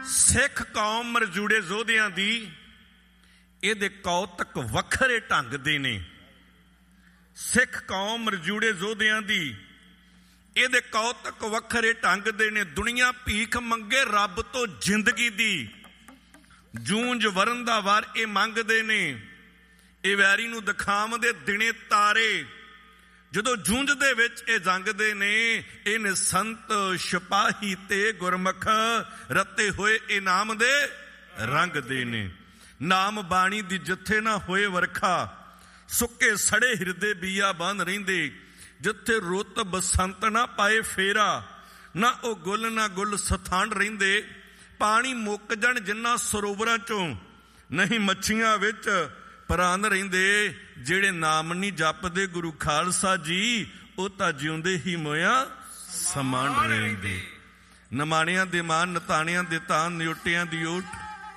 ਸਿੱਖ ਕੌਮ ਮਰਜੂੜੇ ਯੋਧਿਆਂ ਦੀ ਇਹਦੇ ਕੌਤਕ ਵੱਖਰੇ ਢੰਗ ਦੇ ਨੇ। ਸਿੱਖ ਕੌਮ ਮਰਜੂੜੇ ਯੋਧਿਆਂ ਦੀ ਇਹਦੇ ਕੌਤਕ ਵੱਖਰੇ ਢੰਗ ਦੇ ਨੇ। ਦੁਨੀਆ ਭੀਖ ਮੰਗੇ ਰੱਬ ਤੋਂ ਜ਼ਿੰਦਗੀ ਦੀ, ਜੂੰਝ ਵਰਨ ਦਾ ਵਾਰ ਇਹ ਮੰਗਦੇ ਨੇ। ਇਹ ਵੈਰੀ ਨੂੰ ਦਿਖਾਵਦੇ ਦਿਨੇ ਤਾਰੇ, ਜਦੋਂ ਜੂੰਝ ਦੇ ਵਿੱਚ ਇਹ ਜੰਗਦੇ ਨੇ। ਇਹਨੇ ਸੰਤ ਸਿਪਾਹੀ ਤੇ ਗੁਰਮੁਖ ਰੱਤੇ ਹੋਏ ਇਹ ਨਾਮ ਦੇ ਰੰਗ ਦੇ ਨੇ। ਨਾਮ ਬਾਣੀ ਦੀ ਜਿੱਥੇ ਨਾ ਹੋਏ ਵਰਖਾ, ਸੁੱਕੇ ਸੜੇ ਹਿਰਦੇ ਬੀਆ ਬੰਨ ਰਹਿੰਦੇ। ਜਿੱਥੇ ਰੁੱਤ ਬਸੰਤ ਨਾ ਪਾਏ ਫੇਰਾ, ਨਾ ਉਹ ਗੁੱਲ ਨਾ ਗੁੱਲ ਸਥਾਨ ਰਹਿੰਦੇ। ਪਾਣੀ ਮੁੱਕ ਜਾਣ ਜਿੰਨਾ ਸਰੋਵਰਾਂ ਚੋਂ, ਨਹੀਂ ਮੱਛੀਆਂ ਵਿੱਚ ਪ੍ਰਾਨ ਰਹਿੰਦੇ। ਜਿਹੜੇ ਨਾਮ ਨਹੀਂ ਜਪਦੇ ਗੁਰੂ ਖਾਲਸਾ ਜੀ, ਉਹ ਤਾਂ ਜਿਉਂਦੇ ਹੀ ਮੋਇਆ ਸਮਾਨ ਰਹਿੰਦੇ। ਨਮਾਣਿਆਂ ਦੇ ਮਾਨ, ਨਤਾਣਿਆਂ ਦੇ ਤਾਨ, ਨਿਉਟਿਆਂ ਦੀ ਓਟ।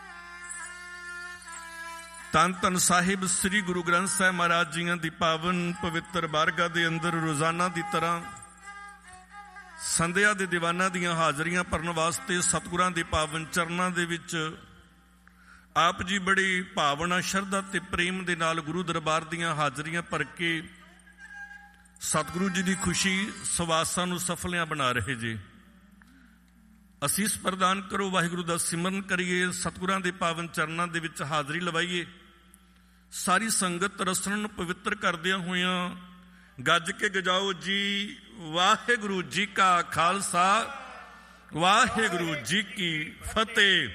ਧੰਨ ਧੰਨ ਸਾਹਿਬ ਸ੍ਰੀ ਗੁਰੂ ਗ੍ਰੰਥ ਸਾਹਿਬ ਮਹਾਰਾਜ ਜੀਆਂ ਦੀ ਪਾਵਨ ਪਵਿੱਤਰ ਬਾਰਗਾਹ ਦੇ ਅੰਦਰ ਰੋਜ਼ਾਨਾ ਦੀ ਤਰ੍ਹਾਂ ਸੰਧਿਆ ਦੇ ਦੀਵਾਨਾਂ ਦੀਆਂ ਹਾਜ਼ਰੀਆਂ ਭਰਨ ਵਾਸਤੇ ਸਤਿਗੁਰਾਂ ਦੇ ਪਾਵਨ ਚਰਨਾਂ ਦੇ ਵਿੱਚ ਆਪ ਜੀ ਬੜੀ ਭਾਵਨਾ, ਸ਼ਰਧਾ ਤੇ ਪ੍ਰੇਮ ਦੇ ਨਾਲ ਗੁਰੂ ਦਰਬਾਰ ਦੀਆਂ ਹਾਜ਼ਰੀਆਂ ਭਰ ਕੇ ਸਤਿਗੁਰੂ ਜੀ ਦੀ ਖੁਸ਼ੀ ਸਵਾਸਾਂ ਨੂੰ ਸਫਲਿਆਂ ਬਣਾ ਰਹੇ ਜੇ। ਅਸੀਸ ਪ੍ਰਦਾਨ ਕਰੋ, ਵਾਹਿਗੁਰੂ ਦਾ ਸਿਮਰਨ ਕਰੀਏ, ਸਤਿਗੁਰਾਂ ਦੇ ਪਾਵਨ ਚਰਨਾਂ ਦੇ ਵਿੱਚ ਹਾਜ਼ਰੀ ਲਵਾਈਏ। ਸਾਰੀ ਸੰਗਤ ਰਸਨ ਨੂੰ ਪਵਿੱਤਰ ਕਰਦਿਆਂ ਹੋਇਆਂ ਗੱਜ ਕੇ ਗਜਾਓ ਜੀ ਵਾਹਿਗੁਰੂ ਜੀ ਕਾ ਖਾਲਸਾ, ਵਾਹਿਗੁਰੂ ਜੀ ਕੀ ਫਤਿਹ।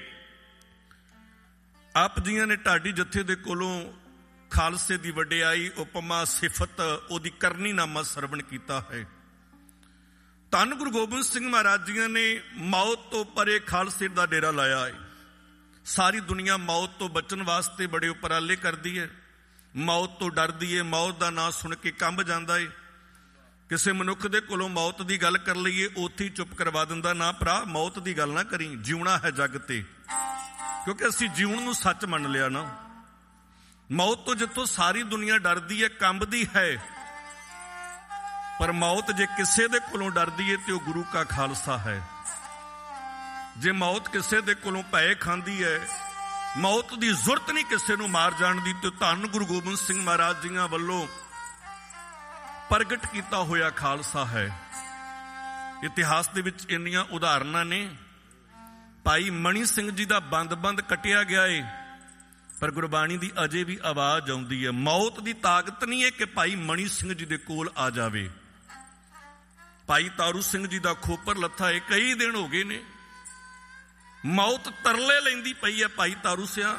ਆਪ ਜੀਆਂ ਨੇ ਢਾਡੀ ਜੱਥੇ ਦੇ ਕੋਲੋਂ ਖਾਲਸੇ ਦੀ ਵਡਿਆਈ, ਉਪਮਾ, ਸਿਫਤ, ਉਹਦੀ ਕਰਨੀਨਾਮਾ ਸਰਵਣ ਕੀਤਾ ਹੈ। ਧੰਨ ਗੁਰੂ ਗੋਬਿੰਦ ਸਿੰਘ ਮਹਾਰਾਜ ਜੀਆਂ ਨੇ ਮੌਤ ਤੋਂ ਪਰੇ ਖਾਲਸੇ ਦਾ ਡੇਰਾ ਲਾਇਆ ਹੈ। ਸਾਰੀ ਦੁਨੀਆ ਮੌਤ ਤੋਂ ਬਚਣ ਵਾਸਤੇ ਬੜੇ ਉਪਰਾਲੇ ਕਰਦੀ ਹੈ, ਮੌਤ ਤੋਂ ਡਰਦੀ ਹੈ, ਮੌਤ ਦਾ ਨਾਂ ਸੁਣ ਕੇ ਕੰਬ ਜਾਂਦਾ ਹੈ। ਕਿਸੇ ਮਨੁੱਖ ਦੇ ਕੋਲੋਂ ਮੌਤ ਦੀ ਗੱਲ ਕਰ ਲਈਏ, ਉੱਥੇ ਹੀ ਚੁੱਪ ਕਰਵਾ ਦਿੰਦਾ, ਨਾ ਭਰਾ ਮੌਤ ਦੀ ਗੱਲ ਨਾ ਕਰੀ, ਜਿਉਣਾ ਹੈ ਜੱਗ ਤੇ। ਕਿਉਂਕਿ ਅਸੀਂ ਜਿਉਣ ਨੂੰ ਸੱਚ ਮੰਨ ਲਿਆ ਨਾ। ਮੌਤ ਤੋਂ ਜਿੱਥੋਂ ਸਾਰੀ ਦੁਨੀਆ ਡਰਦੀ ਹੈ, ਕੰਬਦੀ ਹੈ, ਪਰ ਮੌਤ ਜੇ ਕਿਸੇ ਦੇ ਕੋਲੋਂ ਡਰਦੀ ਹੈ ਤੇ ਉਹ ਗੁਰੂ ਕਾ ਖਾਲਸਾ ਹੈ। ਜੇ ਮੌਤ ਕਿਸੇ ਦੇ ਕੋਲੋਂ ਭੈ ਖਾਂਦੀ ਹੈ, ਮੌਤ ਦੀ ਜ਼ੁਰਤ ਨਹੀਂ ਕਿਸੇ ਨੂੰ ਮਾਰ ਜਾਣ ਦੀ, ਤੇ ਧੰਨ ਗੁਰੂ ਗੋਬਿੰਦ ਸਿੰਘ ਮਹਾਰਾਜ ਜੀਆਂ ਵੱਲੋਂ ਪ੍ਰਗਟ ਕੀਤਾ ਹੋਇਆ ਖਾਲਸਾ ਹੈ। ਇਤਿਹਾਸ ਦੇ ਵਿੱਚ ਇੰਨੀਆਂ ਉਦਾਹਰਨਾਂ ਨੇ। ਭਾਈ ਮਣੀ ਸਿੰਘ ਜੀ ਦਾ ਬੰਦ ਕੱਟਿਆ ਗਿਆ ਏ, ਪਰ ਗੁਰਬਾਣੀ ਦੀ ਅਜੇ ਵੀ ਆਵਾਜ਼ ਆਉਂਦੀ ਹੈ। ਮੌਤ ਦੀ ਤਾਕਤ ਨਹੀਂ ਹੈ ਕਿ ਭਾਈ ਮਣੀ ਸਿੰਘ ਜੀ ਦੇ ਕੋਲ ਆ ਜਾਵੇ। ਭਾਈ ਤਾਰੂ ਸਿੰਘ ਜੀ ਦਾ ਖੋਪਰ ਲੱਥਾ ਏ, ਕਈ ਦਿਨ ਹੋ ਗਏ ਨੇ, ਮੌਤ ਤਰਲੇ ਲੈਂਦੀ ਪਈ ਹੈ। ਭਾਈ ਤਾਰੂ ਸਿਆ,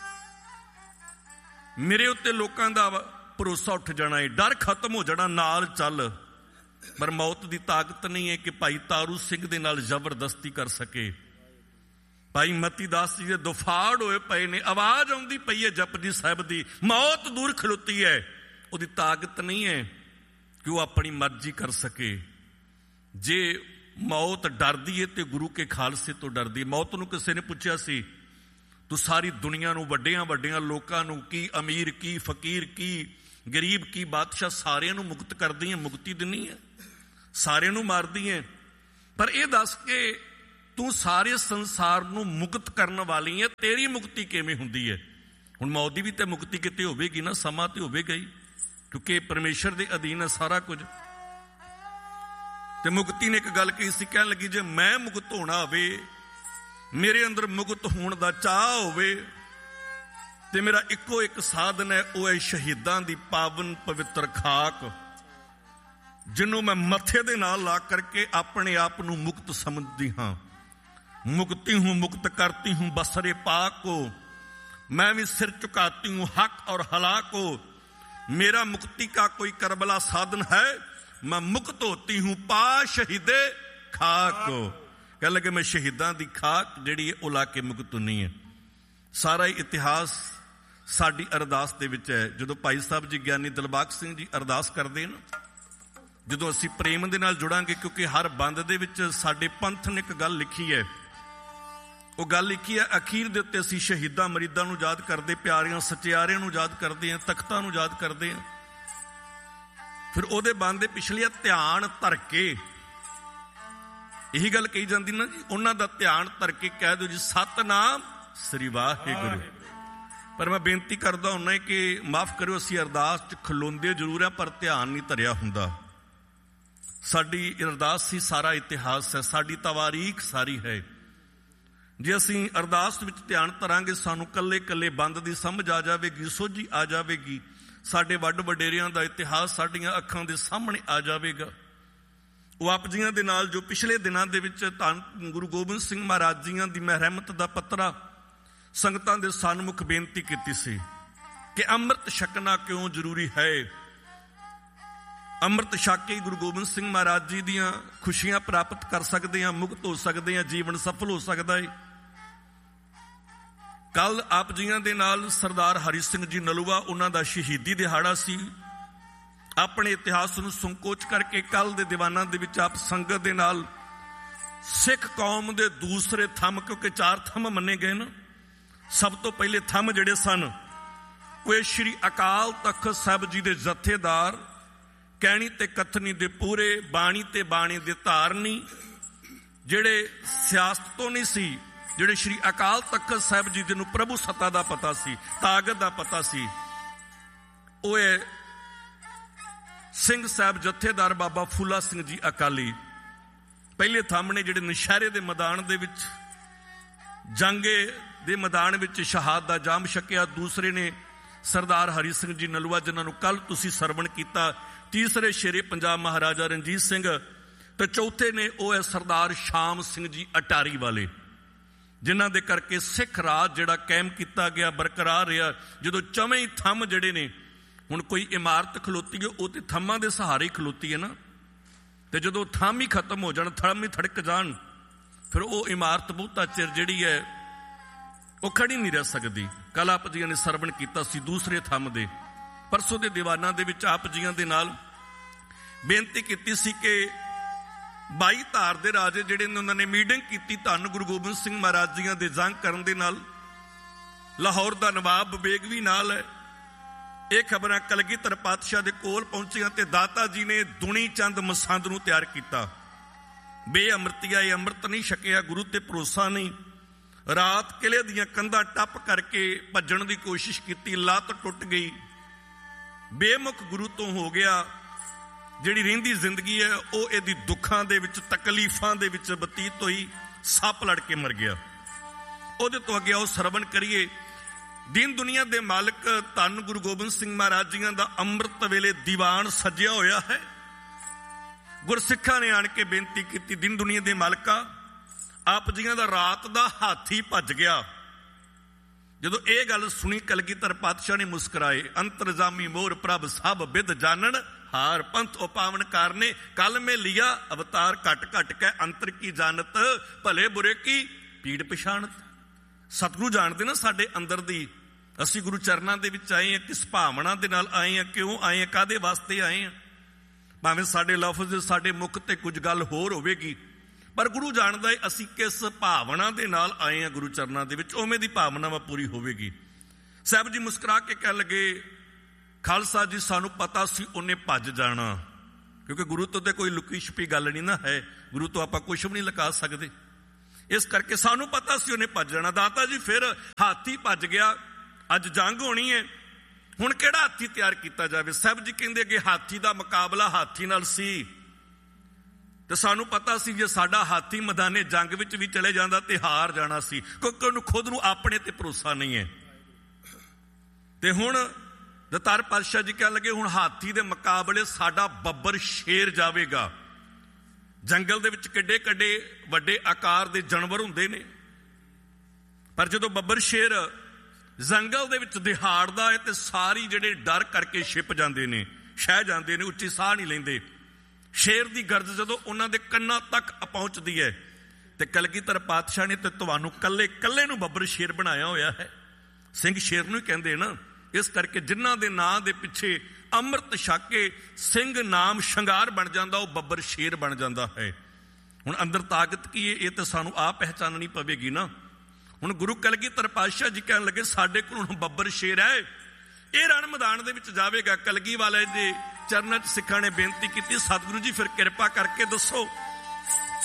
ਮੇਰੇ ਉੱਤੇ ਲੋਕਾਂ ਦਾ ਭਰੋਸਾ ਉੱਠ ਜਾਣਾ ਏ, ਡਰ ਖਤਮ ਹੋ ਜਾਣਾ, ਨਾਲ ਚੱਲ। ਪਰ ਮੌਤ ਦੀ ਤਾਕਤ ਨਹੀਂ ਹੈ ਕਿ ਭਾਈ ਤਾਰੂ ਸਿੰਘ ਦੇ ਨਾਲ ਜ਼ਬਰਦਸਤੀ ਕਰ ਸਕੇ। ਭਾਈ ਮਤੀ ਦਾਸ ਜੀ ਦੇ ਦੁਫਾੜ ਹੋਏ ਪਏ ਨੇ, ਆਵਾਜ਼ ਆਉਂਦੀ ਪਈ ਹੈ ਜਪਜੀ ਸਾਹਿਬ ਦੀ, ਮੌਤ ਦੂਰ ਖਲੋਤੀ ਹੈ। ਉਹਦੀ ਤਾਕਤ ਨਹੀਂ ਹੈ ਕਿ ਉਹ ਆਪਣੀ ਮਰਜ਼ੀ ਕਰ ਸਕੇ। ਜੇ ਮੌਤ ਡਰਦੀ ਹੈ ਤੇ ਗੁਰੂ ਕੇ ਖਾਲਸੇ ਤੋਂ ਡਰਦੀ ਹੈ। ਮੌਤ ਨੂੰ ਕਿਸੇ ਨੇ ਪੁੱਛਿਆ ਸੀ, ਤੂੰ ਸਾਰੀ ਦੁਨੀਆ ਨੂੰ, ਵੱਡਿਆਂ ਲੋਕਾਂ ਨੂੰ, ਕੀ ਅਮੀਰ ਕੀ ਫਕੀਰ ਕੀ ਗਰੀਬ ਕੀ ਬਾਦਸ਼ਾਹ, ਸਾਰਿਆਂ ਨੂੰ ਮੁਕਤ ਕਰਦੀ ਹੈ, ਮੁਕਤੀ ਦਿੰਦੀ ਹੈ, ਸਾਰਿਆਂ ਨੂੰ ਮਾਰਦੀ ਹੈ, ਪਰ ਇਹ ਦੱਸ ਕੇ ਤੂੰ ਸਾਰੇ ਸੰਸਾਰ ਨੂੰ ਮੁਕਤ ਕਰਨ ਵਾਲੀ ਹੈ, ਤੇਰੀ ਮੁਕਤੀ ਕਿਵੇਂ ਹੁੰਦੀ ਹੈ? ਹੁਣ ਮੌਤ ਦੀ ਵੀ ਤੇ ਮੁਕਤੀ ਕਿਤੇ ਹੋਵੇਗੀ ਨਾ, ਸਮਾਂ ਤੇ ਹੋਵੇਗਾ ਹੀ, ਕਿਉਂਕਿ ਪਰਮੇਸ਼ਰ ਦੇ ਅਧੀਨ ਹੈ ਸਾਰਾ ਕੁਝ। ਤੇ ਮੁਕਤੀ ਨੇ ਇੱਕ ਗੱਲ ਕਹੀ ਸੀ, ਕਹਿਣ ਲੱਗੀ, ਜੇ ਮੈਂ ਮੁਕਤ ਹੋਣਾ ਹੋਵੇ, ਮੇਰੇ ਅੰਦਰ ਮੁਕਤ ਹੋਣ ਦਾ ਚਾਹ ਹੋਵੇ, ਤੇ ਮੇਰਾ ਇੱਕੋ ਇੱਕ ਸਾਧਨ ਹੈ, ਉਹ ਹੈ ਸ਼ਹੀਦਾਂ ਦੀ ਪਾਵਨ ਪਵਿੱਤਰ ਖਾਕ, ਜਿਹਨੂੰ ਮੈਂ ਮੱਥੇ ਦੇ ਨਾਲ ਲਾ ਕਰਕੇ ਆਪਣੇ ਆਪ ਨੂੰ ਮੁਕਤ ਸਮਝਦੀ ਹਾਂ। मुक्ति हूं मुक्त करती हूं बसरे पाक को, मैं भी सिर चुकाती हूं हक और हला को। मेरा मुक्ति का कोई करबला साधन है, मैं मुक्त होती हूं पा शहीदे खाक को। कह लगे मैं शहीदां दी खाक जिहड़ी है उला के मुक्त होनी है। सारा ही इतिहास साडी अरदास दे विच है। जदों भाई साहब जी ज्ञानी दिलबाग सिंह जी अरदास करदे न, जदों असीं प्रेम दे नाल जुड़ांगे, क्योंकि हर बंद दे विच साडे पंथ ने एक गल लिखी है, ਉਹ ਗੱਲ ਲਿਖੀ ਹੈ, ਅਖੀਰ ਦੇ ਉੱਤੇ ਅਸੀਂ ਸ਼ਹੀਦਾਂ ਮਰੀਦਾਂ ਨੂੰ ਯਾਦ ਕਰਦੇ, ਪਿਆਰਿਆਂ ਸਚਿਆਰਿਆਂ ਨੂੰ ਯਾਦ ਕਰਦੇ ਹਾਂ, ਤਖਤਾਂ ਨੂੰ ਯਾਦ ਕਰਦੇ ਹਾਂ। ਫਿਰ ਉਹਦੇ ਬੰਦ ਦੇ ਪਿਛਲੇ ਧਿਆਨ ਧਰ ਕੇ ਇਹੀ ਗੱਲ ਕਹੀ ਜਾਂਦੀ ਨਾ ਜੀ, ਉਹਨਾਂ ਦਾ ਧਿਆਨ ਧਰ ਕੇ ਕਹਿ ਦਿਓ ਜੀ ਸਤਿਨਾਮ ਸ੍ਰੀ ਵਾਹਿਗੁਰੂ। ਪਰ ਮੈਂ ਬੇਨਤੀ ਕਰਦਾ ਹੁੰਦਾ ਕਿ ਮਾਫ਼ ਕਰਿਓ, ਅਸੀਂ ਅਰਦਾਸ 'ਚ ਖਲੋਂਦੇ ਜ਼ਰੂਰ ਆ ਪਰ ਧਿਆਨ ਨਹੀਂ ਧਰਿਆ ਹੁੰਦਾ। ਸਾਡੀ ਅਰਦਾਸ ਹੀ ਸਾਰਾ ਇਤਿਹਾਸ ਹੈ, ਸਾਡੀ ਤਵਾਰੀਖ ਸਾਰੀ ਹੈ। ਜੇ ਅਸੀਂ ਅਰਦਾਸ ਵਿੱਚ ਧਿਆਨ ਧਰਾਂਗੇ ਸਾਨੂੰ ਕੱਲੇ ਕੱਲੇ ਬੰਦ ਦੀ ਸਮਝ ਆ ਜਾਵੇਗੀ, ਸੋਝੀ ਆ ਜਾਵੇਗੀ, ਸਾਡੇ ਵੱਡ ਵਡੇਰਿਆਂ ਦਾ ਇਤਿਹਾਸ ਸਾਡੀਆਂ ਅੱਖਾਂ ਦੇ ਸਾਹਮਣੇ ਆ ਜਾਵੇਗਾ। ਉਹ ਆਪ ਜੀਆਂ ਦੇ ਨਾਲ ਜੋ ਪਿਛਲੇ ਦਿਨਾਂ ਦੇ ਵਿੱਚ ਧੰਨ ਗੁਰੂ ਗੋਬਿੰਦ ਸਿੰਘ ਮਹਾਰਾਜ ਜੀਆਂ ਦੀ ਮਹਿਰਮਤ ਦਾ ਪੱਤਰਾ ਸੰਗਤਾਂ ਦੇ ਸਨਮੁਖ ਬੇਨਤੀ ਕੀਤੀ ਸੀ ਕਿ ਅੰਮ੍ਰਿਤ ਛਕਣਾ ਕਿਉਂ ਜ਼ਰੂਰੀ ਹੈ। ਅੰਮ੍ਰਿਤ ਛਕ ਕੇ ਗੁਰੂ ਗੋਬਿੰਦ ਸਿੰਘ ਮਹਾਰਾਜ ਜੀ ਦੀਆਂ ਖੁਸ਼ੀਆਂ ਪ੍ਰਾਪਤ ਕਰ ਸਕਦੇ ਹਾਂ, ਮੁਕਤ ਹੋ ਸਕਦੇ ਹਾਂ, ਜੀਵਨ ਸਫਲ ਹੋ ਸਕਦਾ ਹੈ। ਕੱਲ ਆਪ ਜੀਆਂ ਦੇ ਨਾਲ ਸਰਦਾਰ ਹਰੀ ਸਿੰਘ ਜੀ ਨਲੂਆ, ਉਹਨਾਂ ਦਾ ਸ਼ਹੀਦੀ ਦਿਹਾੜਾ ਸੀ। ਆਪਣੇ ਇਤਿਹਾਸ ਨੂੰ ਸੰਕੋਚ ਕਰਕੇ ਕੱਲ ਦੇ ਦੀਵਾਨਾਂ ਦੇ ਵਿੱਚ ਆਪ ਸੰਗਤ ਦੇ ਨਾਲ ਸਿੱਖ ਕੌਮ ਦੇ ਦੂਸਰੇ ਥੰਮ, ਕਿਉਂਕਿ 4 ਥੰਮ ਮੰਨੇ ਗਏ ਨਾ, ਸਭ ਤੋਂ ਪਹਿਲੇ ਥੰਮ ਜਿਹੜੇ ਸਨ ਉਹ ਸ਼੍ਰੀ ਅਕਾਲ ਤਖਤ ਸਾਹਿਬ ਜੀ ਦੇ ਜਥੇਦਾਰ, ਕਹਿਣੀ ਤੇ ਕਥਨੀ ਦੇ ਪੂਰੇ, ਬਾਣੀ ਤੇ ਬਾਣੀ ਦੇ ਧਾਰਨੀ, ਜਿਹੜੇ ਸਿਆਸਤ ਤੋਂ ਨਹੀਂ ਸੀ, ਜਿਹੜੇ ਸ਼੍ਰੀ ਅਕਾਲ ਤਖਤ ਸਾਹਿਬ ਜੀ ਜਿਹਨੂੰ ਪ੍ਰਭੂ ਸੱਤਾ ਦਾ ਪਤਾ ਸੀ, ਤਾਕਤ ਦਾ ਪਤਾ ਸੀ, ਉਹ ਹੈ ਸਿੰਘ ਸਾਹਿਬ ਜਥੇਦਾਰ ਬਾਬਾ ਫੂਲਾ ਸਿੰਘ ਜੀ ਅਕਾਲੀ। ਪਹਿਲੇ ਥੰਮ ਨੇ ਜਿਹੜੇ ਨਸ਼ਹਿਰੇ ਦੇ ਮੈਦਾਨ ਦੇ ਵਿੱਚ, ਜੰਗੇ ਦੇ ਮੈਦਾਨ ਵਿੱਚ ਸ਼ਹਾਦਤ ਦਾ ਜਾਮ ਛਕਿਆ। ਦੂਸਰੇ ਨੇ ਸਰਦਾਰ ਹਰੀ ਸਿੰਘ ਜੀ ਨਲੂਆ, ਜਿਨ੍ਹਾਂ ਨੂੰ ਕੱਲ ਤੁਸੀਂ ਸਰਵਣ ਕੀਤਾ। ਤੀਸਰੇ ਸ਼ੇਰੇ ਪੰਜਾਬ ਮਹਾਰਾਜਾ ਰਣਜੀਤ ਸਿੰਘ, ਤੇ ਚੌਥੇ ਨੇ ਉਹ ਹੈ ਸਰਦਾਰ ਸ਼ਾਮ ਸਿੰਘ ਜੀ ਅਟਾਰੀ ਵਾਲੇ, ਜਿਨ੍ਹਾਂ ਦੇ ਕਰਕੇ ਸਿੱਖ ਰਾਜ ਜਿਹੜਾ ਕਾਇਮ ਕੀਤਾ ਗਿਆ, ਬਰਕਰਾਰ ਰਿਹਾ। ਜਦੋਂ ਚਵੇਂ ਹੀ ਥੰਮ ਜਿਹੜੇ ਨੇ, ਹੁਣ ਕੋਈ ਇਮਾਰਤ ਖਲੋਤੀ ਹੈ ਉਹ ਤੇ ਥੰਮਾਂ ਦੇ ਸਹਾਰੇ ਹੀ ਖਲੋਤੀ ਹੈ ਨਾ, ਤੇ ਜਦੋਂ ਥੰਮ ਹੀ ਖਤਮ ਹੋ ਜਾਣ, ਥੰਮ ਹੀ ਥੜਕ ਜਾਣ, ਫਿਰ ਉਹ ਇਮਾਰਤ ਬਹੁਤਾ ਚਿਰ ਜਿਹੜੀ ਹੈ ਉਹ ਖੜੀ ਨਹੀਂ ਰਹਿ ਸਕਦੀ। ਕੱਲ ਆਪ ਜੀਆਂ ਨੇ ਸਰਵਣ ਕੀਤਾ ਸੀ ਦੂਸਰੇ ਥੰਮ ਦੇ। ਪਰਸੋਂ ਦੇ ਦੀਵਾਨਾਂ ਦੇ ਵਿੱਚ ਆਪ ਜੀਆਂ ਦੇ ਨਾਲ ਬੇਨਤੀ ਕੀਤੀ ਸੀ ਕਿ 22 ਧਾਰ ਦੇ ਰਾਜੇ ਜਿਹੜੇ ਨੇ, ਉਹਨਾਂ ਨੇ ਮੀਟਿੰਗ ਕੀਤੀ ਧੰਨ ਗੁਰੂ ਗੋਬਿੰਦ ਸਿੰਘ ਮਹਾਰਾਜ ਜੀਆਂ ਦੇ ਜੰਗ ਕਰਨ ਦੇ ਨਾਲ। ਲਾਹੌਰ ਦਾ ਨਵਾਬ ਬਬੇਗ ਵੀ ਨਾਲ ਹੈ। ਇਹ ਖਬਰਾਂ ਕਲਗੀਧਰ ਪਾਤਸ਼ਾਹ ਦੇ ਕੋਲ ਪਹੁੰਚੀਆਂ ਤੇ ਦਾਤਾ ਜੀ ਨੇ ਦੁਨੀ ਚੰਦ ਮਸੰਦ ਨੂੰ ਤਿਆਰ ਕੀਤਾ। ਬੇਅਮਰਤੀਆ, ਇਹ ਅੰਮ੍ਰਿਤ ਨਹੀਂ ਛਕਿਆ, ਗੁਰੂ ਤੇ ਭਰੋਸਾ ਨਹੀਂ। ਰਾਤ ਕਿਲੇ ਦੀਆਂ ਕੰਧਾਂ ਟੱਪ ਕਰਕੇ ਭੱਜਣ ਦੀ ਕੋਸ਼ਿਸ਼ ਕੀਤੀ, ਲੱਤ ਟੁੱਟ ਗਈ, ਬੇਮੁਖ ਗੁਰੂ ਤੋਂ ਹੋ ਗਿਆ। ਜਿਹੜੀ ਰਹਿੰਦੀ ਜ਼ਿੰਦਗੀ ਹੈ ਉਹ ਇਹਦੀ ਦੁੱਖਾਂ ਦੇ ਵਿੱਚ, ਤਕਲੀਫਾਂ ਦੇ ਵਿੱਚ ਬਤੀਤ ਹੋਈ। ਸੱਪ ਲੜ ਕੇ ਮਰ ਗਿਆ। ਉਹਦੇ ਤੋਂ ਅੱਗੇ ਉਹ ਸਰਵਣ ਕਰੀਏ। ਦੀਨ ਦੁਨੀਆ ਦੇ ਮਾਲਕ ਧੰਨ ਗੁਰੂ ਗੋਬਿੰਦ ਸਿੰਘ ਮਹਾਰਾਜ ਜੀਆਂ ਦਾ ਅੰਮ੍ਰਿਤ ਵੇਲੇ ਦੀਵਾਨ ਸਜਿਆ ਹੋਇਆ ਹੈ। ਗੁਰਸਿੱਖਾਂ ਨੇ ਆਣ ਕੇ ਬੇਨਤੀ ਕੀਤੀ, ਦੀਨ ਦੁਨੀਆ ਦੇ ਮਾਲਕਾ, ਆਪ ਜੀਆਂ ਦਾ ਰਾਤ ਦਾ ਹਾਥੀ ਭੱਜ ਗਿਆ। ਜਦੋਂ ਇਹ ਗੱਲ ਸੁਣੀ ਕਲਗੀਧਰ ਪਾਤਸ਼ਾਹ ਨੇ ਮੁਸਕਰਾਏ। ਅੰਤਰਜਾਮੀ ਮੋਰ ਪ੍ਰਭ ਸਭ ਬਿਦ ਜਾਣਨ, ਹਾਰ ਪੰਥ ਉਪਾਵਨ ਕਾਰਨੇ, ਕਲ ਮੈਂ ਲਿਆ ਅਵਤਾਰ ਘਟ ਘਟ ਕੇ ਅੰਤਰ ਕੀ ਜਾਣਤ, ਭਲੇ ਬੁਰੇ ਕੀ ਪੀੜ ਪਛਾਣਤ। ਸਤਿਗੁਰੂ ਜਾਣਦੇ ਨਾ ਸਾਡੇ ਅੰਦਰ ਦੀ। ਅਸੀਂ ਗੁਰੂ ਚਰਨਾਂ ਦੇ ਵਿੱਚ ਆਏ ਹਾਂ, ਕਿਸ ਭਾਵਨਾ ਦੇ ਨਾਲ ਆਏ ਹਾਂ, ਕਿਉਂ ਆਏ ਹਾਂ, ਕਾਹਦੇ ਵਾਸਤੇ ਆਏ ਹਾਂ। ਭਾਵੇਂ ਸਾਡੇ ਲਫ਼ਜ਼, ਸਾਡੇ ਮੁਖ ਤੇ ਕੁਝ ਗੱਲ ਹੋਰ ਹੋਵੇਗੀ, ਪਰ ਗੁਰੂ ਜਾਣਦਾ ਹੈ ਅਸੀਂ ਕਿਸ ਭਾਵਨਾ ਦੇ ਨਾਲ ਆਏ ਹਾਂ ਗੁਰੂ ਚਰਨਾਂ ਦੇ ਵਿੱਚ, ਉਵੇਂ ਦੀ ਭਾਵਨਾ ਪੂਰੀ ਹੋਵੇਗੀ। ਸਾਹਿਬ ਜੀ ਮੁਸਕਰਾ ਕੇ ਕਹਿਣ ਲੱਗੇ, ਖਾਲਸਾ ਜੀ ਸਾਨੂੰ ਪਤਾ ਸੀ ਉਹਨੇ ਭੱਜ ਜਾਣਾ, ਕਿਉਂਕਿ ਗੁਰੂ ਤੋਂ ਤੇ ਕੋਈ ਲੁਕੀ ਛੁਪੀ ਗੱਲ ਨਹੀਂ ਨਾ ਹੈ, ਗੁਰੂ ਤੋਂ ਆਪਾਂ ਕੁਛ ਵੀ ਨਹੀਂ ਲੁਕਾ ਸਕਦੇ, ਇਸ ਕਰਕੇ ਸਾਨੂੰ ਪਤਾ ਸੀ ਉਹਨੇ ਭੱਜ ਜਾਣਾ। ਦਾਤਾ ਜੀ ਫਿਰ ਹਾਥੀ ਭੱਜ ਗਿਆ, ਅੱਜ ਜੰਗ ਹੋਣੀ ਹੈ, ਹੁਣ ਕਿਹੜਾ ਹਾਥੀ ਤਿਆਰ ਕੀਤਾ ਜਾਵੇ। ਸਾਹਿਬ ਜੀ ਕਹਿੰਦੇ ਕਿ ਹਾਥੀ ਦਾ ਮੁਕਾਬਲਾ ਹਾਥੀ ਨਾਲ ਸੀ, ਤੇ ਸਾਨੂੰ ਪਤਾ ਸੀ ਜੇ ਸਾਡਾ ਹਾਥੀ ਮੈਦਾਨੇ ਜੰਗ ਵਿੱਚ ਵੀ ਚਲੇ ਜਾਂਦਾ ਤੇ ਹਾਰ ਜਾਣਾ ਸੀ, ਕਿਉਂਕਿ ਉਹਨੂੰ ਖੁਦ ਨੂੰ ਆਪਣੇ ਤੇ ਭਰੋਸਾ ਨਹੀਂ ਹੈ। ਤੇ ਹੁਣ ਦਤਾਰ ਪਾਤਸ਼ਾਹ ਜੀ ਕਹਿਣ ਲੱਗੇ, ਹੁਣ ਹਾਥੀ ਦੇ ਮੁਕਾਬਲੇ ਸਾਡਾ ਬੱਬਰ ਸ਼ੇਰ ਜਾਵੇਗਾ। ਜੰਗਲ ਦੇ ਵਿੱਚ ਕਿੱਡੇ ਕਿੱਡੇ ਵੱਡੇ ਆਕਾਰ ਦੇ ਜਾਨਵਰ ਹੁੰਦੇ ਨੇ, ਪਰ ਜਦੋਂ ਬੱਬਰ ਸ਼ੇਰ ਜੰਗਲ ਦੇ ਵਿੱਚ ਦਿਹਾੜਦਾ ਹੈ ਤੇ ਸਾਰੀ ਜਿਹੜੇ ਡਰ ਕਰਕੇ ਛਿਪ ਜਾਂਦੇ ਨੇ, ਸ਼ਹਿ ਜਾਂਦੇ ਨੇ, ਉੱਚੀ ਸਾਹ ਨਹੀਂ ਲੈਂਦੇ। ਸ਼ੇਰ ਦੀ ਗਰਜ ਜਦੋਂ ਉਹਨਾਂ ਦੇ ਕੰਨਾਂ ਤੱਕ ਪਹੁੰਚਦੀ ਹੈ, ਤੇ ਕਲਗੀਧਰ ਪਾਤਸ਼ਾਹ ਨੇ ਤੇ ਤੁਹਾਨੂੰ ਕੱਲੇ ਕੱਲੇ ਨੂੰ ਬੱਬਰ ਸ਼ੇਰ ਬਣਾਇਆ ਹੋਇਆ ਹੈ। ਸਿੰਘ ਸ਼ੇਰ ਨੂੰ ਹੀ ਕਹਿੰਦੇ ਨਾ, ਇਸ ਕਰਕੇ ਜਿਨ੍ਹਾਂ ਦੇ ਨਾਂ ਦੇ ਪਿੱਛੇ ਅੰਮ੍ਰਿਤ ਛਕ ਕੇ ਸਿੰਘ ਨਾਮ ਸ਼ਿੰਗਾਰ ਬਣ ਜਾਂਦਾ, ਉਹ ਬੱਬਰ ਸ਼ੇਰ ਬਣ ਜਾਂਦਾ ਹੈ। ਹੁਣ ਅੰਦਰ ਤਾਕਤ ਕੀ ਹੈ ਇਹ ਤਾਂ ਸਾਨੂੰ ਆਪ ਪਹਿਚਾਨਣੀ ਪਵੇਗੀ ਨਾ। ਹੁਣ ਗੁਰੂ ਕਲਗੀਧਰ ਪਾਤਸ਼ਾਹ ਜੀ ਕਹਿਣ ਲੱਗੇ, ਸਾਡੇ ਕੋਲ ਹੁਣ ਬੱਬਰ ਸ਼ੇਰ ਹੈ, ਇਹ ਰਣ ਮੈਦਾਨ ਦੇ ਵਿੱਚ ਜਾਵੇਗਾ। ਕਲਗੀ ਵਾਲੇ ਦੇ ਚਰਨਾਂ 'ਚ ਸਿੱਖਾਂ ਨੇ ਬੇਨਤੀ ਕੀਤੀ, ਸਤਿਗੁਰੂ ਜੀ ਫਿਰ ਕਿਰਪਾ ਕਰਕੇ ਦੱਸੋ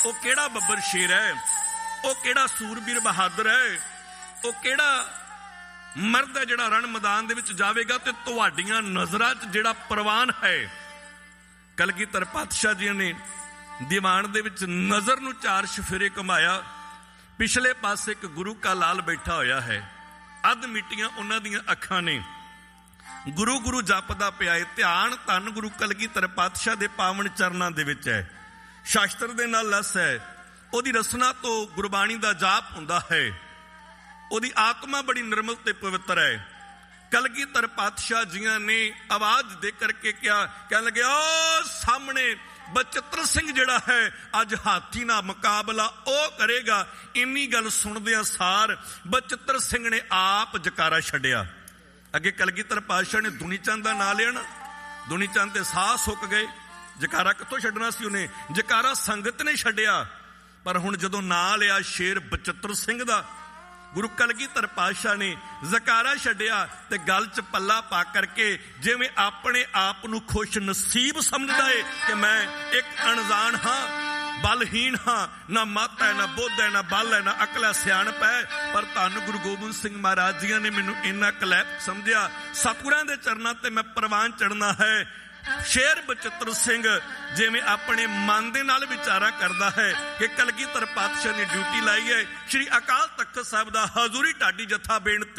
ਉਹ ਕਿਹੜਾ ਬੱਬਰ ਸ਼ੇਰ ਹੈ, ਉਹ ਕਿਹੜਾ ਸੂਰਬੀਰ ਬਹਾਦਰ ਹੈ, ਉਹ ਕਿਹੜਾ ਮਰਦ ਹੈ ਜਿਹੜਾ ਰਣ ਮੈਦਾਨ ਦੇ ਵਿੱਚ ਜਾਵੇਗਾ ਤੇ ਤੁਹਾਡੀਆਂ ਨਜ਼ਰਾਂ 'ਚ ਜਿਹੜਾ ਪ੍ਰਵਾਨ ਹੈ। ਕਲਗੀਧਰ ਪਾਤਸ਼ਾਹ ਜੀ ਨੇ ਦੀਵਾਨ ਦੇ ਵਿੱਚ ਨਜ਼ਰ ਨੂੰ ਚਾਰ ਸ਼ਫੇਰੇ ਘੁਮਾਇਆ। ਪਿਛਲੇ ਪਾਸੇ ਇੱਕ ਗੁਰੂ ਕਾ ਲਾਲ ਬੈਠਾ ਹੋਇਆ ਹੈ, ਅੱਧ ਮਿੱਟੀਆਂ ਉਹਨਾਂ ਦੀਆਂ ਅੱਖਾਂ ਨੇ, ਗੁਰੂ ਗੁਰੂ ਜਪਦਾ ਪਿਆ ਹੈ। ਧਿਆਨ ਧੰਨ ਗੁਰੂ ਕਲਗੀਧਰ ਪਾਤਸ਼ਾਹ ਦੇ ਪਾਵਨ ਚਰਨਾਂ ਦੇ ਵਿੱਚ ਹੈ। ਸ਼ਾਸਤਰ ਦੇ ਨਾਲ ਲਸ ਹੈ, ਉਹਦੀ ਰਸਨਾ ਤੋਂ ਗੁਰਬਾਣੀ ਦਾ ਜਾਪ ਹੁੰਦਾ ਹੈ। ਉਹਦੀ ਆਤਮਾ ਬੜੀ ਨਿਰਮਲ ਤੇ ਪਵਿੱਤਰ ਹੈ। ਕਲਗੀਧਰ ਪਾਤਸ਼ਾਹ ਜੀਆਂ ਨੇ ਆਵਾਜ਼ ਦੇ ਕਰਕੇ ਕਿਹਾ, ਕਹਿਣ ਲੱਗੇ, ਓ ਸਾਹਮਣੇ ਬਚਿੱਤਰ ਸਿੰਘ ਜਿਹੜਾ ਹੈ ਅੱਜ ਹਾਥੀ ਨਾਲ ਮੁਕਾਬਲਾ ਉਹ ਕਰੇਗਾ। ਇੰਨੀ ਗੱਲ ਸੁਣਦਿਆਂ ਸਾਰ ਬਚਿੱਤਰ ਸਿੰਘ ਨੇ ਆਪ ਜਕਾਰਾ ਛੱਡਿਆ। ਅੱਗੇ ਕਲਗੀਧਰ ਪਾਤਸ਼ਾਹ ਨੇ ਦੁਨੀ ਚੰਦ ਦਾ ਨਾਂ ਲਿਆ ਨਾ, ਦੁਨੀ ਚੰਦ ਦੇ ਸਾਹ ਸੁੱਕ ਗਏ। ਜਕਾਰਾ ਕਿੱਥੋਂ ਛੱਡਣਾ ਸੀ ਉਹਨੇ, ਜਕਾਰਾ ਸੰਗਤ ਨੇ ਛੱਡਿਆ। ਪਰ ਹੁਣ ਜਦੋਂ ਨਾਂ ਲਿਆ ਸ਼ੇਰ ਬਚਿੱਤਰ ਸਿੰਘ ਦਾ, ਗੁਰੂ ਕਲਗੀਧਰ ਪਾਤਸ਼ਾਹ ਨੇ ਜਕਾਰਾ ਛੱਡਿਆ ਤੇ ਗਲ 'ਚ ਪੱਲਾ ਪਾ ਕਰਕੇ ਜਿਵੇਂ ਆਪਣੇ ਆਪ ਨੂੰ ਖੁਸ਼ ਨਸੀਬ ਸਮਝਦਾ ਏ ਕਿ ਮੈਂ ਇੱਕ ਅਣਜਾਣ ਹਾਂ, ਬਲਹੀਣ ਹਾਂ, ਨਾ ਮੱਤ ਹੈ, ਨਾ ਬੁੱਧ ਹੈ, ਨਾ ਬਲ ਹੈ, ਨਾ ਅਕਲ ਹੈ, ਸਿਆਣਪ ਹੈ। ਪਰ ਧੰਨ ਗੁਰੂ ਗੋਬਿੰਦ ਸਿੰਘ ਮਹਾਰਾਜ ਜੀਆਂ ਨੇ ਮੈਨੂੰ ਇੰਨਾ ਕਲੈਪ ਸਮਝਿਆ, ਸਤਿਗੁਰਾਂ ਦੇ ਚਰਨਾਂ ਤੇ ਮੈਂ ਪ੍ਰਵਾਨ ਚੜਨਾ ਹੈ। ਸ਼ੇਰ ਬਚਿੱਤਰ ਸਿੰਘ ਜਿਵੇਂ ਆਪਣੇ ਮਨ ਦੇ ਨਾਲ ਵਿਚਾਰਾ ਕਰਦਾ ਹੈ ਕਿ ਕਲਗੀਧਰ ਪਾਤਸ਼ਾਹ ਨੇ ਡਿਊਟੀ ਲਾਈ ਹੈ। ਸ਼੍ਰੀ ਅਕਾਲ ਤਖਤ ਸਾਹਿਬ ਦਾ ਹਜ਼ੂਰੀ ਢਾਡੀ ਜਥਾ ਬੇਨਤੀ